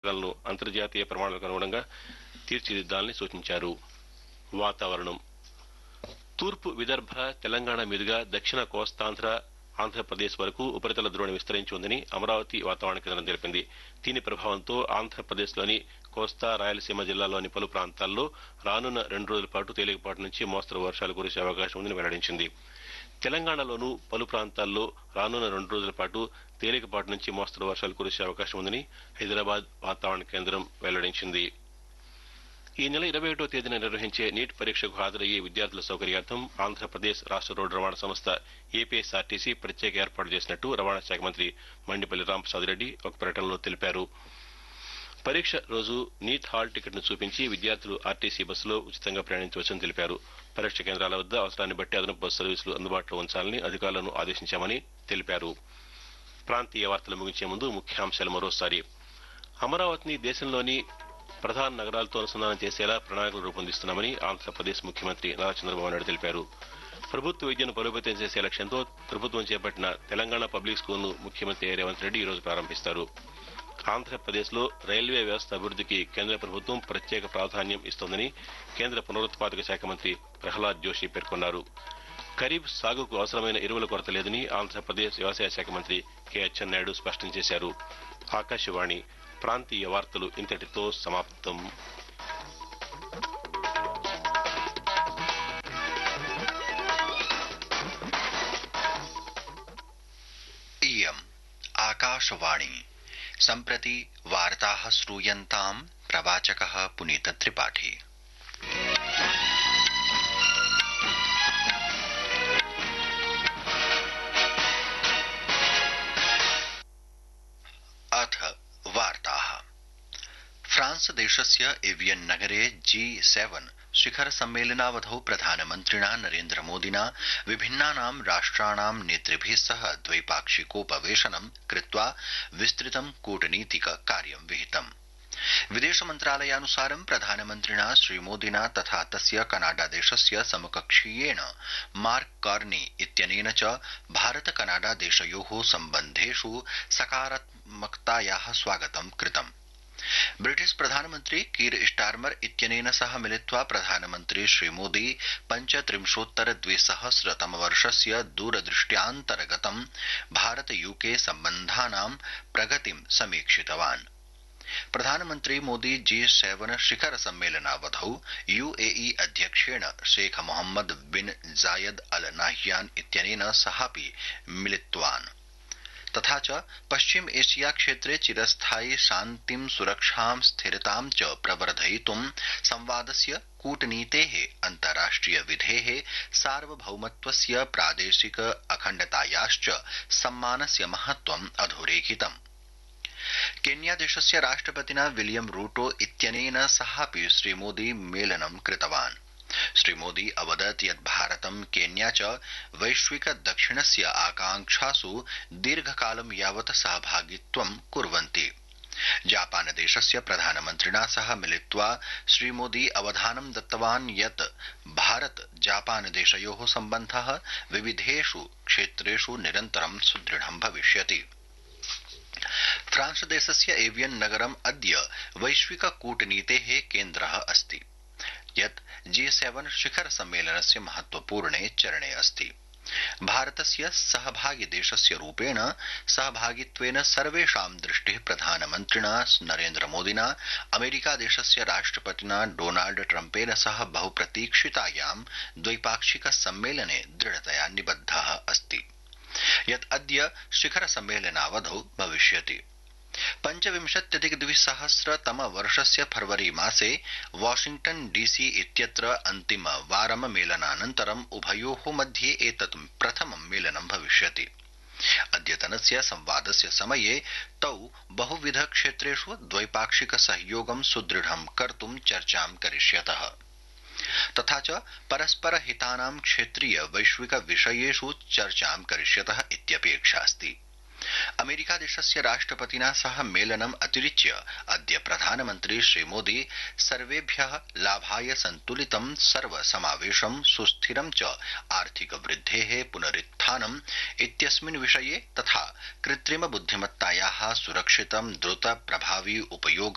నగరాలను అంతర్జాతీయ ప్రమాణాలకు అనుగుణంగా తీర్చిదిద్దాలని సూచించారు. వాతావరణం. తూర్పు విదర్భ, తెలంగాణ మీదుగా దక్షిణ కోస్తాంధ్ర, ఆంధ్రప్రదేశ్ వరకు ఉపరితల ద్రోణి విస్తరించి ఉందని అమరావతి వాతావరణ కేంద్రం తెలిపింది. దీని ప్రభావంతో ఆంధ్రప్రదేశ్లోని కోస్తా, రాయలసీమ జిల్లాల్లోని పలు ప్రాంతాల్లో రానున్న 2 రోజుల పాటు తేలికపాటి నుంచి మోస్తరు వర్షాలు కురిసే అవకాశం ఉందని వెల్లడించింది. తెలంగాణలోనూ పలు ప్రాంతాల్లో రానున్న 2 రోజుల పాటు తేలికపాటి నుంచి మోస్తరు వర్షాలు కురిసే అవకాశం ఉందని హైదరాబాద్ వాతావరణ కేంద్రం వెల్లడించింది. ఈ నెల 21వ తేదీన నిర్వహించే నీట్ పరీక్షకు హాజరయ్యే విద్యార్థుల సౌకర్యార్థం ఆంధ్రప్రదేశ్ రాష్ట్ర రోడ్డు రవాణా సంస్థ ఏపీఎస్ఆర్టీసీ ప్రత్యేక ఏర్పాటు చేసినట్టు రవాణా శాఖ మంత్రి మండిపల్లి రాంప్రసాద్ రెడ్డి ఒక ప్రకటనలో తెలిపారు. పరీక్ష రోజు నీట్ హాల్ టికెట్ను చూపించి విద్యార్థులు ఆర్టీసీ బస్సులో ఉచితంగా ప్రయాణించవచ్చని తెలిపారు. పరీక్ష కేంద్రాల వద్ద అవసరాన్ని బట్టి అదనపు బస్సు సర్వీసులు అందుబాటులో ఉంచాలని అధికారులను ఆదేశించామని తెలిపారు. ప్రాంతీయ వార్తలు ముగించే ముందు ముఖ్యాంశాలు మరోసారి. అమరావతిని దేశంలోని ప్రధాన నగరాలతో అనుసంధానం చేసేలా ప్రణాళికలు రూపొందిస్తున్నామని ఆంధ్రప్రదేశ్ ముఖ్యమంత్రి నారా చంద్రబాబు నాయుడు తెలిపారు. ప్రభుత్వ విద్యను బలోపేతం చేసే లక్ష్యంతో ప్రభుత్వం చేపట్టిన తెలంగాణ పబ్లిక్ స్కూల్ను ముఖ్యమంత్రి రేవంత్ రెడ్డి ఈరోజు ప్రారంభిస్తారు. ఆంధ్రప్రదేశ్లో రైల్వే వ్యవస్థ అభివృద్ధికి కేంద్ర ప్రభుత్వం ప్రత్యేక ప్రాధాన్యం ఇస్తోందని కేంద్ర పునరుత్పాదక శాఖ మంత్రి ప్రహ్లాద్ జోషి పేర్కొన్నారు. ఖరీఫ్ సాగుకు అవసరమైన ఎరువుల కొరత లేదని ఆంధ్రప్రదేశ్ వ్యవసాయ శాఖ మంత్రి కె అచ్చెన్నాయుడు స్పష్టం చేశారు. ఆకాశవాణి ప్రాంతీయ వార్తలు ఇంతటితో సమాప్తం. इयम् आकाशवाणी सम्प्रति वार्ताः श्रूयन्ताम् प्रवाचकः पुनीत त्रिपाठी। अथ वार्ताः। फ्रांस देशस्य एवियन नगरे G7 शिखर सम्मेलनावधौ प्रधानमन्त्रिणा नरेन्द्र मोदिना विभिन्नानां राष्ट्राणां नेतृभिः सह द्वैपाक्षिकोपवेशनं कृत्वा विस्तृतं कूटनीतिक कार्यं विहितम्। विदेश मन्त्रालयानुसारं प्रधानमन्त्रिणा श्रीमोदिना तथा तस्य कनाडा देशस्य समकक्षीयेण मार्क कार्नी इत्यनेन च भारत कनाडा देशयोः सम्बन्धेषु सकारात्मकतायाः स्वागतं कृतम्। ब्रिटिश प्रधानमन्त्री कीर स्टार्मर इत्यनेन सह मिलित्वा प्रधानमन्त्री श्रीमोदी 35-2000 दूरदृष्ट्यान्तर्गतं भारत यूके सम्बन्धानां प्रगतिं समीक्षितवान्। प्रधानमन्त्री मोदी G7 शिखर सम्मेलनावधौ UAE अध्यक्षेण शेख मोहम्मद बिन जायद अल नाह्यान इत्यनेन सहापि मिलितवान्। तथा च पश्चिम एशिया क्षेत्रे चिरस्थायी शान्तिं सुरक्षां स्थिरतां च प्रवर्धयितुं संवादस्य कूटनीतेः अन्ताराष्ट्रिय विधेः सार्वभौमत्वस्य प्रादेशिक अखण्डतायाश्च सम्मानस्य महत्त्वम् अधोरेखितम्। केन्या देशस्य राष्ट्रपतिना विलियम रूटो इत्यनेन सहापि श्रीमोदी मेलनं कृतवान्। श्रीमोदी अवदत् यत् भारतं केन्या च वैश्विक दक्षिणस्य आकांक्षासु दीर्घकालं यावत् सहभागित्वं कुर्वन्ति। जापान देशस्य प्रधानमन्त्रिणा सह मिलित्वा श्रीमोदी अवधानं दत्तवान् यत् भारत जापान देशयोः सम्बन्धः विविधेषु क्षेत्रेषु निरन्तरं सुदृढं भविष्यति। फ्रांस देशस्य एवियन नगरम् अद्य वैश्विक कूटनीतेः केन्द्रः अस्ति, यत् G7 शिखर सम्मेलनस्य महत्वपूर्णे चरणे अस्ति। भारतस्य सहभागी देशस्य रूपेण सहभागित्वेन सर्वेषां दृष्टिः प्रधानमन्त्रिणा नरेन्द्र मोदिना अमेरिका देशस्य राष्ट्रपतिना डोनाल्ड ट्रम्पेन सह बहुप्रतीक्षितायां द्वैपाक्षिक सम्मेलने दृढतया निबद्धः अस्ति, यत् अद्य शिखर सम्मेलनावधौ भविष्यति। 25-2000 फरवरी मासे वाशिंगटन DC इत्यत्र अन्तिमवारं मेलनानन्तरम् उभयोः मध्ये एतत् प्रथमं मेलनं भविष्यति। अद्यतनस्य संवादस्य समये तौ बहुविध क्षेत्रेषु द्वैपाक्षिक सहयोगं सुदृढं कर्तुं चर्चां करिष्यतः। तथा च परस्पर हितानां क्षेत्रीय वैश्विक विषयेषु चर्चां करिष्यतः इत्यपेक्षा अस्ति। अमेरिका देशस्य राष्ट्रपतिना सह मेलनम् अतिरिच्य अद्य प्रधानमन्त्री श्रीमोदी सर्वेभ्यः लाभाय सन्तुलितं सर्वसमावेशं सुस्थिरं च आर्थिक वृद्धेः पुनरुत्थानम् इत्यस्मिन् विषये तथा कृत्रिम बुद्धिमत्तायाः सुरक्षितं द्रुत प्रभावी उपयोग